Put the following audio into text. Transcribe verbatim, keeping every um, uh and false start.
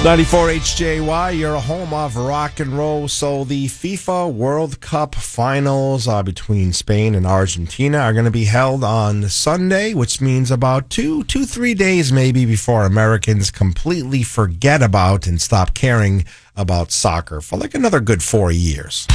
ninety-four H J Y, you're a home of rock and roll. So the FIFA World Cup finals uh, between Spain and Argentina are going to be held on Sunday, which means about two, two, three days maybe before Americans completely forget about and stop caring about soccer for like another good four years.